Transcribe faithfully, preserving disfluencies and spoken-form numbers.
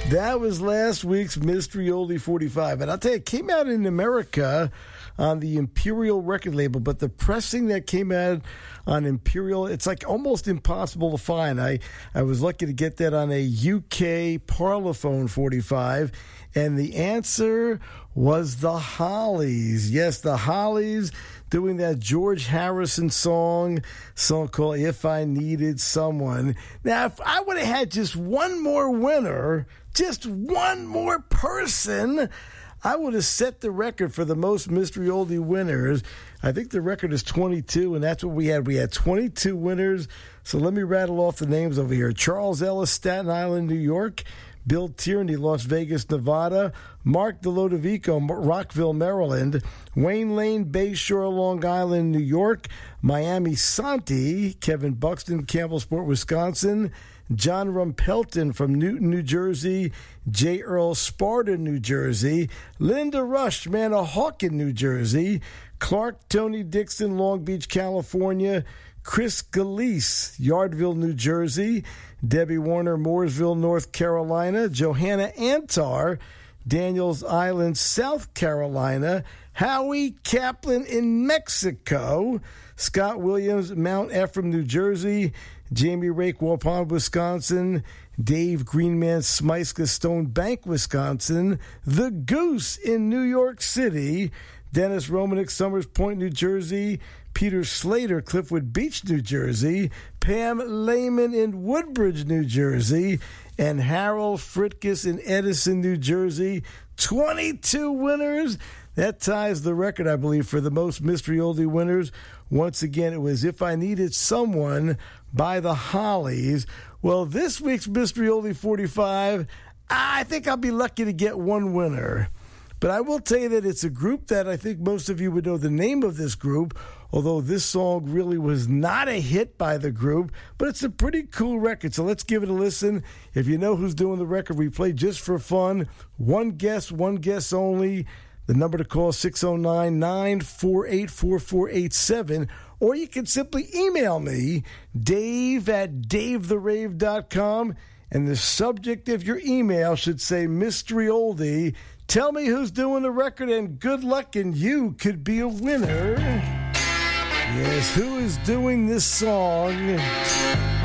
That was last week's Mystery Oldie forty-five. And I'll tell you, it came out in America on the Imperial record label, but the pressing that came out on Imperial, it's like almost impossible to find. I, I was lucky to get that on a U K Parlophone forty-five, and the answer was the Hollies. Yes, the Hollies doing that George Harrison song, song called If I Needed Someone. Now, if I would have had just one more winner, just one more person, I would have set the record for the most Mystery Oldie winners. I think the record is twenty-two, and that's what we had. We had twenty-two winners. So let me rattle off the names over here. Charles Ellis, Staten Island, New York. Bill Tierney, Las Vegas, Nevada. Mark DeLodovico, Rockville, Maryland. Wayne Lane, Bayshore, Long Island, New York. Miami Santi, Kevin Buxton, Campbellsport, Wisconsin. John Rumpelton from Newton, New Jersey. J. Earl Sparta, New Jersey. Linda Rush, Manahawkin, New Jersey. Clark Tony Dixon, Long Beach, California. Chris Galise, Yardville, New Jersey. Debbie Warner, Mooresville, North Carolina. Johanna Antar, Daniels Island, South Carolina. Howie Kaplan in Mexico. Scott Williams, Mount Ephraim, New Jersey. Jamie Rake, Waupun, Wisconsin. Dave Greenman, Smyska, Stone Bank, Wisconsin. The Goose in New York City. Dennis Romanek, Summers Point, New Jersey. Peter Slater, Cliffwood Beach, New Jersey. Pam Lehman in Woodbridge, New Jersey. And Harold Fritkus in Edison, New Jersey. twenty-two winners. That ties the record, I believe, for the most Mystery Oldie winners. Once again, it was If I Needed Someone by the Hollies. Well, this week's Mystery Oldie forty-five, I think I'll be lucky to get one winner. But I will tell you that it's a group that I think most of you would know the name of this group, although this song really was not a hit by the group, but it's a pretty cool record. So let's give it a listen. If you know who's doing the record, we play just for fun. One guess, one guess only. The number to call is six oh nine, nine four eight, four four eight seven. Or you can simply email me, Dave at Dave the Rave dot com. And the subject of your email should say Mystery Oldie. Tell me who's doing the record, and good luck, and you could be a winner. Yes, who is doing this song?